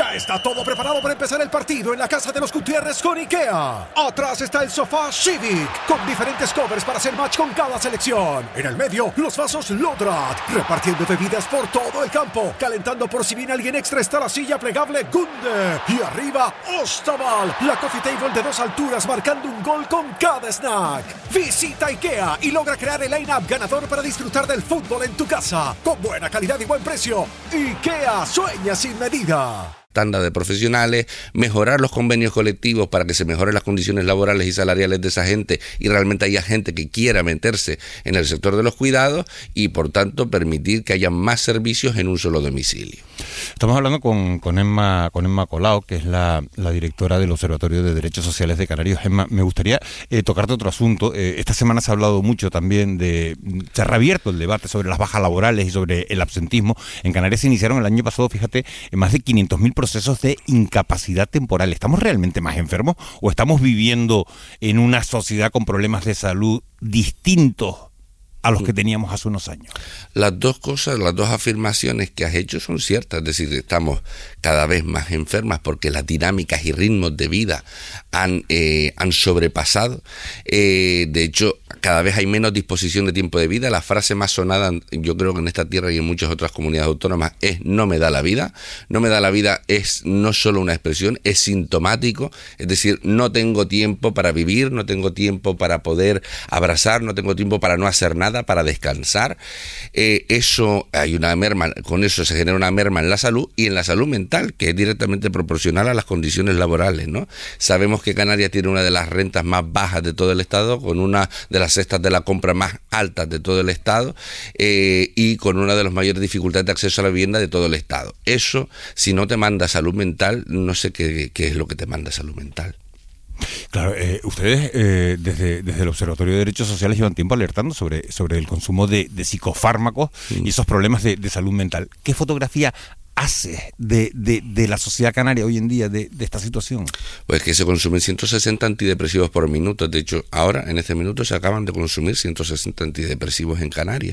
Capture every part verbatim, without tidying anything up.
Ya está todo preparado para empezar el partido en la casa de los Gutiérrez con IKEA. Atrás está el sofá Civic, con diferentes covers para hacer match con cada selección. En el medio, los vasos Lodrat, repartiendo bebidas por todo el campo. Calentando por si viene alguien extra está la silla plegable Gunde. Y arriba, Ostaval, la coffee table de dos alturas marcando un gol con cada snack. Visita IKEA y logra crear el line-up ganador para disfrutar del fútbol en tu casa. Con buena calidad y buen precio. IKEA sueña sin medida. Tanda de profesionales, mejorar los convenios colectivos para que se mejoren las condiciones laborales y salariales de esa gente y realmente haya gente que quiera meterse en el sector de los cuidados y por tanto permitir que haya más servicios en un solo domicilio. Estamos hablando con, con Emma con Emma Colau, que es la, la directora del Observatorio de Derechos Sociales de Canarias. Emma, me gustaría eh, tocarte otro asunto. Eh, esta semana se ha hablado mucho también de... Se ha reabierto el debate sobre las bajas laborales y sobre el absentismo. En Canarias se iniciaron el año pasado, fíjate, en más de quinientos mil procesos de incapacidad temporal. ¿Estamos realmente más enfermos o estamos viviendo en una sociedad con problemas de salud distintos a los que teníamos hace unos años? Las dos cosas, las dos afirmaciones que has hecho son ciertas, es decir, estamos cada vez más enfermas porque las dinámicas y ritmos de vida han, eh, han sobrepasado. Eh, de hecho, cada vez hay menos disposición de tiempo de vida. La frase más sonada, yo creo que en esta tierra y en muchas otras comunidades autónomas, es "no me da la vida". No me da la vida es no solo una expresión, es sintomático, es decir, no tengo tiempo para vivir, no tengo tiempo para poder abrazar, no tengo tiempo para no hacer nada, para descansar. Eh, eso hay una merma, con eso se genera una merma en la salud y en la salud mental, que es directamente proporcional a las condiciones laborales, ¿no? Sabemos que Canarias tiene una de las rentas más bajas de todo el estado, con una de las cestas de la compra más altas de todo el estado eh, y con una de las mayores dificultades de acceso a la vivienda de todo el estado. Eso, si no te manda salud mental, no sé qué, qué es lo que te manda salud mental. Claro, eh, ustedes eh, desde, desde el Observatorio de Derechos Sociales llevan tiempo alertando sobre, sobre el consumo de, de psicofármacos mm. y esos problemas de, de salud mental. ¿Qué fotografía hace de, de, de la sociedad canaria hoy en día de, de esta situación? Pues que se consumen ciento sesenta antidepresivos por minuto. De hecho, ahora, en este minuto, se acaban de consumir ciento sesenta antidepresivos en Canarias.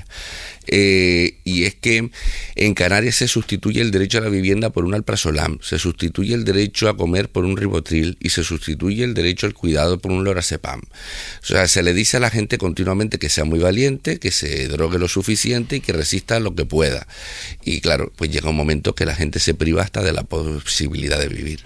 Eh, y es que en Canarias se sustituye el derecho a la vivienda por un alprazolam, se sustituye el derecho a comer por un ribotril y se sustituye el derecho al cuidado por un lorazepam. O sea, se le dice a la gente continuamente que sea muy valiente, que se drogue lo suficiente y que resista lo que pueda. Y claro, pues llega un momento que la gente se priva hasta de la posibilidad de vivir.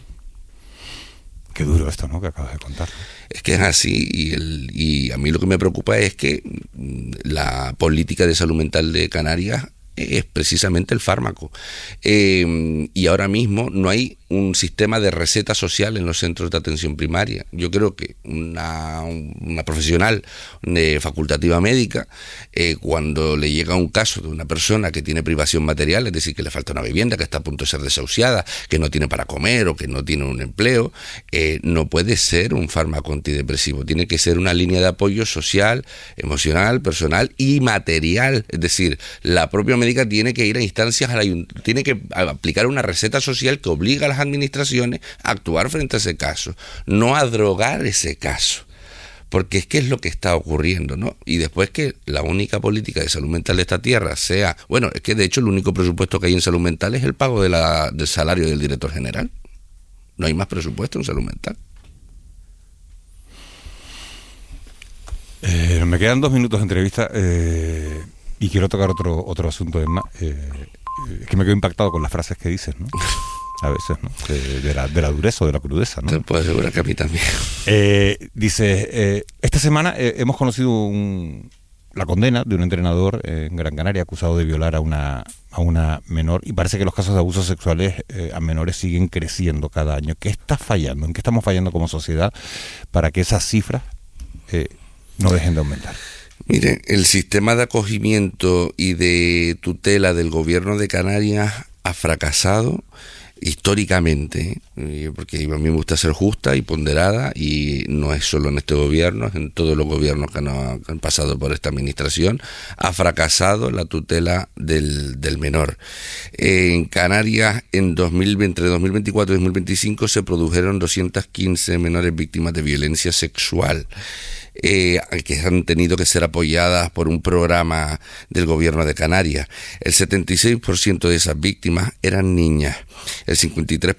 Qué duro esto, ¿no?, que acabas de contar. Es que es así y, el, y a mí lo que me preocupa es que la política de salud mental de Canarias es precisamente el fármaco. Eh, y ahora mismo no hay un sistema de receta social en los centros de atención primaria. Yo creo que una, una profesional de facultativa médica, eh, cuando le llega un caso de una persona que tiene privación material, es decir, que le falta una vivienda, que está a punto de ser desahuciada, que no tiene para comer o que no tiene un empleo, eh, no puede ser un fármaco antidepresivo. Tiene que ser una línea de apoyo social, emocional, personal y material. Es decir, la propia médica tiene que ir a instancias, a la, tiene que aplicar una receta social que obliga a las administraciones a actuar frente a ese caso, no a drogar ese caso, porque es que es lo que está ocurriendo, ¿no? Y después que la única política de salud mental de esta tierra sea, bueno, es que de hecho el único presupuesto que hay en salud mental es el pago de la, del salario del director general. No hay más presupuesto en salud mental. Eh, me quedan dos minutos de entrevista eh, y quiero tocar otro otro asunto de más. Eh, es que me quedo impactado con las frases que dices, ¿no? A veces, ¿no? De, de, la, de la dureza o de la crudeza, ¿no? Te puedo asegurar que a mí también. Eh, dice, eh, esta semana eh, hemos conocido un, la condena de un entrenador eh, en Gran Canaria acusado de violar a una, a una menor, y parece que los casos de abusos sexuales eh, a menores siguen creciendo cada año. ¿Qué está fallando? ¿En qué estamos fallando como sociedad para que esas cifras eh, no dejen de aumentar? Mire, el sistema de acogimiento y de tutela del gobierno de Canarias ha fracasado históricamente, porque a mí me gusta ser justa y ponderada, y no es solo en este gobierno, es en todos los gobiernos que han, que han pasado por esta administración, ha fracasado la tutela del, del menor. En Canarias, en dos mil veinte, entre dos mil veinticuatro y dos mil veinticinco, se produjeron doscientas quince menores víctimas de violencia sexual. Eh, que han tenido que ser apoyadas por un programa del gobierno de Canarias. El setenta y seis por ciento de esas víctimas eran niñas, el cincuenta y tres